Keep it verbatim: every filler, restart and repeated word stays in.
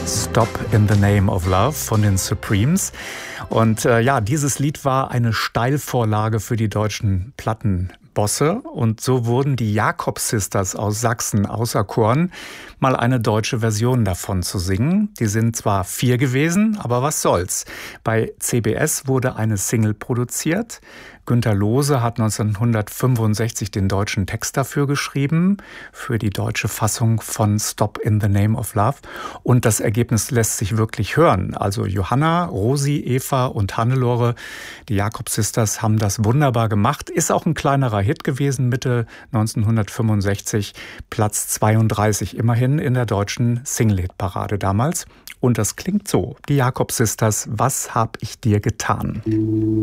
Stop in the Name of Love von den Supremes. Und äh, ja, dieses Lied war eine Steilvorlage für die deutschen Plattenbosse. Und so wurden die Jakob Sisters aus Sachsen auserkoren, mal eine deutsche Version davon zu singen. Die sind zwar vier gewesen, aber was soll's. Bei C B S wurde eine Single produziert. Günter Lohse hat neunzehnhundertfünfundsechzig den deutschen Text dafür geschrieben, für die deutsche Fassung von Stop in the Name of Love. Und das Ergebnis lässt sich wirklich hören. Also Johanna, Rosi, Eva und Hannelore, die Jakob Sisters, haben das wunderbar gemacht. Ist auch ein kleinerer Hit gewesen, Mitte neunzehnhundertfünfundsechzig, Platz zweiunddreißig immerhin in der deutschen Single-Hit-Parade damals. Und das klingt so, die Jakob Sisters, was hab ich dir getan?